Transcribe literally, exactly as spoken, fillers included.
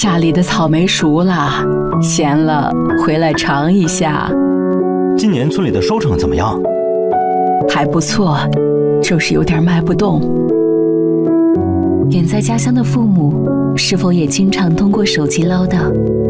家里的草莓熟了，咸了回来尝一下。 今年村里的收成怎么样？ 还不错，就是有点卖不动。 远在家乡的父母是否也经常通过手机唠叨？